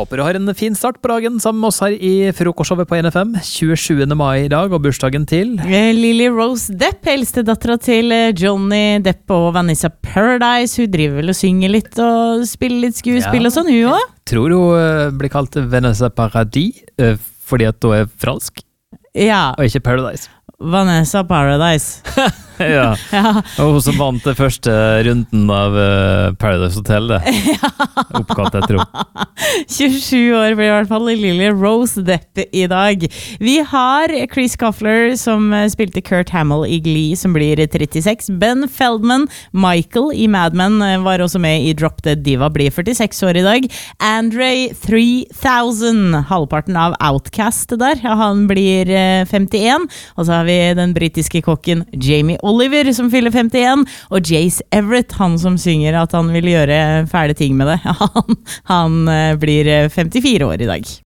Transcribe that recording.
Håper du har en fin start på dagen sammen med oss her i frokostshowet på NFM. 27. mai i dag, og bursdagen til Lily Rose Depp, eldste datteren til Johnny Depp og Vanessa Paradise. Hun driver vel og synger litt og spiller litt skuespill og sånn, hun også. Tror hun blir kalt Vanessa Paradis fordi at hun er fransk, og ikke Paradise. Vanessa Paradise. Ja, og hun som vant det første runden av Paradise Hotel, det. Oppkalt, jeg tror. 27 år blir i hvert fall Lily Rose Depp i dag. Vi har Chris Koffler som spilte Kurt Hamill i Glee, som blir 36. Ben Feldman, Michael i Mad Men, var også med i Drop Dead Diva, blir 46 år i dag. Andre 3000, halvparten av Outcast der, han blir 51. Og så har vi den britiske kokken Jamie Oliver som fyller 51, og Jace Everett, han som synger at han vil gjøre fæle ting med det. Han blir 54 år i dag.